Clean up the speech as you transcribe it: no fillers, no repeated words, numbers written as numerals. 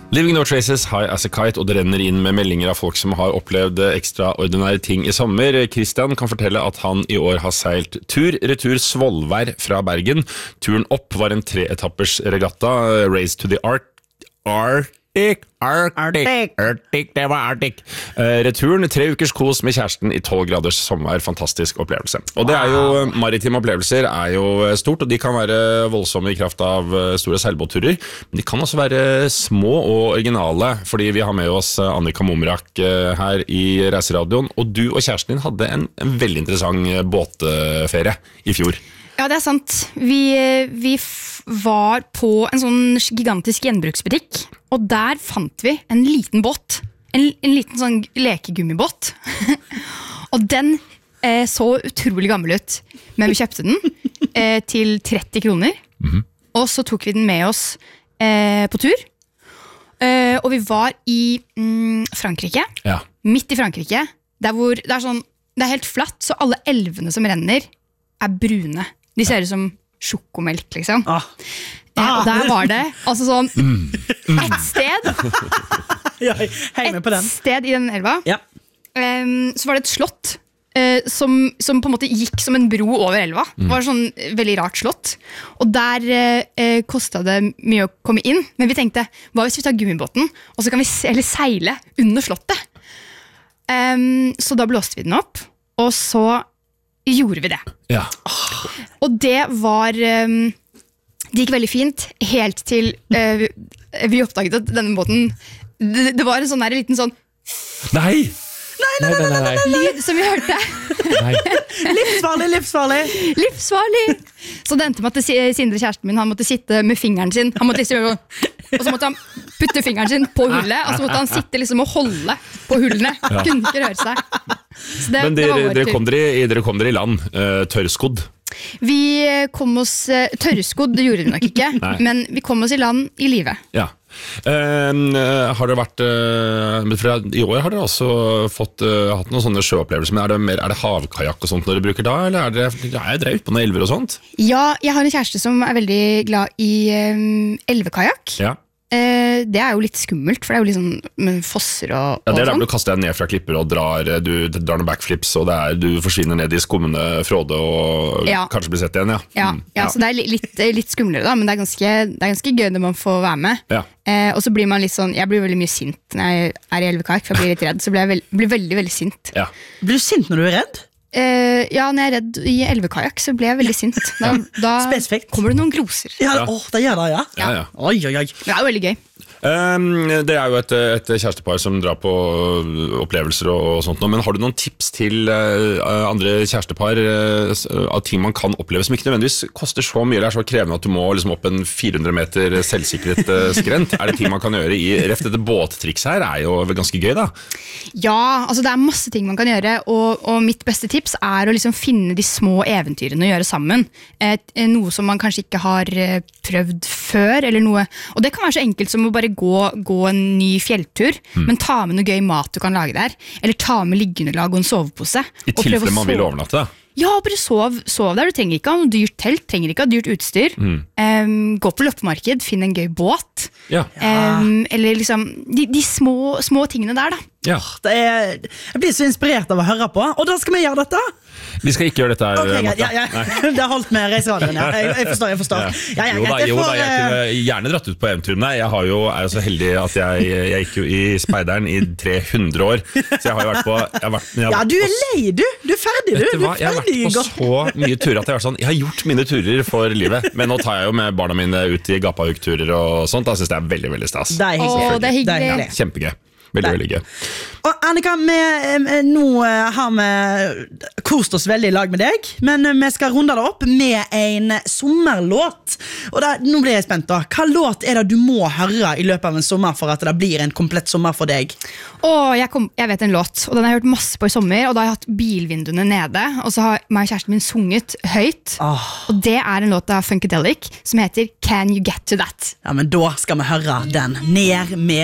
Leaving no traces, high as a kite, og det renner inn med meldinger av folk som har opplevd ekstraordinære ting i sommer. Christian kan fortelle at han i år har seilt tur-retur Svolvær fra Bergen. Turen opp var en 3-etappers regatta, Race to the Arctic, det var Arctic. Returen, 3 ukers kos med kjæresten i 12 graders sommer, fantastisk opplevelse. Og det jo, maritime opplevelser jo stort, og de kan være voldsomme i kraft av store seilbåtturer, men de kan også være små og originale, fordi vi har med oss Annika Momrak her i Reiseradioen, og du og kjæresten din hadde en veldig interessant båtferie i fjor. Ja, det sant. Vi var på en sånn gigantisk gjenbruksbutikk, og der fant vi en liten båt. En liten sånn lekegummibåt. Og den så utrolig gammel ut, men vi kjøpte den til 30 kroner. Og så tok vi den med oss på tur. Og vi var i Frankrike, midt i Frankrike, der hvor det helt flatt, så alle elvene som renner brune. De ser ut som sjokomelk, liksom. Og der var det altså sånn et sted et sted i den elva så var det et slott som på en måte gikk som en bro over elva. Det var sånn veldig rart slott. Og der kostet det mye å komme inn, men vi tenkte, hva hvis vi tar gummibåten, og så kan vi seile under slottet? Så da blåste vi den opp, og så gjorde vi det. Og det var det gikk veldig fint, helt til vi oppdaget at denne båten det var en sånn der liten sånn Nei! lyd som vi hørte. Livsfarlig. Så det endte med at Sindre, kjæresten min, han måtte sitte med fingeren sin, han måtte liksom, og så måtte han putte fingeren sin på hullet, og så måtte han sitte liksom og holde på hullene. Kunne ikke røre seg. Men dere kom dere i land, tørrskodd? Vi kom oss tørrskodd, det gjorde vi nok ikke, men vi kom oss i land i live. Ja. Har det vært i år har dere også hatt noen sånne sjøopplevelser, men er det havkajak og sånt når dere bruker da, eller er dere ute på noen elver og sånt? Ja, jeg har en kjæreste som veldig glad i elvekajak. Det jo litt skummelt, for det jo liksom med fosser og det sånn. Der du kaster deg ned fra klipper og drar noen backflips, og du forsvinner ned i skummende fråde og kanskje blir sett igjen, så det litt skumlere da, men det ganske gøy når man får være med. Og så blir man litt sånn, jeg blir veldig mye sint når jeg i elvekajak, for jeg blir litt redd, så blir jeg veldig, veldig sint. Blir du sint når du redd? Ja, når jeg redd i elvekajak, så ble jeg veldig sint. Da kommer det noen gloser. Det gjør det, Oi. Men det jo veldig gøy. Det jo et kjærestepar som drar på opplevelser og sånt, men har du noen tips til andre kjærestepar av ting man kan oppleve som ikke nødvendigvis koster så mye, eller så krevende at du må liksom opp en 400 meter selvsikret skrent? Det ting man kan gjøre i dette båttrikset her jo ganske gøy da? Ja, altså det masse ting man kan gjøre, og mitt beste tips å liksom finne de små eventyrene å gjøre sammen. Noe som man kanskje ikke har prøvd før, eller noe, og det kan være så enkelt som å bare gå en ny fjelltur, men ta med noe gøy mat du kan lage der, eller ta med liggeunderlag og en sovepose. I tilfelle man vil overnatte da? Ja, bare sov der. Du trenger ikke ha noe dyrt telt, trenger ikke ha dyrt utstyr. Gå på loppemarked, finn en gøy båt. Eller liksom de små tingene der da. Jeg blir så inspirert av å høre på, og da skal vi gjøre dette. Vi skal ikke gjøre dette her, Det har holdt med reiseradioen, jeg forstår. Jeg kunne gjerne dratt ut på eventyrene. Jeg er så heldig at jeg gikk jo i speideren i 300 år, så jeg har jo vært på du lei, du ferdig, du. Jeg har vært på så mye turer at jeg har gjort mine turer for livet, men nå tar jeg jo med barna mine ut i Gapahuk-turer og sånt, da synes jeg veldig, veldig stas. Det hyggelig. Kjempegøy. Veldig gøy. Og Annika, nå har vi kost oss veldig i lag med deg, men vi skal runde det opp med en sommerlåt. Og nå blir jeg spent da. Hva låt det du må høre i løpet av en sommer for at det blir en komplett sommer for deg? Jeg vet en låt, og den har jeg hørt masse på i sommer, og da har jeg hatt bilvinduene nede, og så har meg og kjæresten min sunget høyt, og det en låt av Funkadelic som heter Can You Get To That? Ja, men da skal vi høre den. Ned med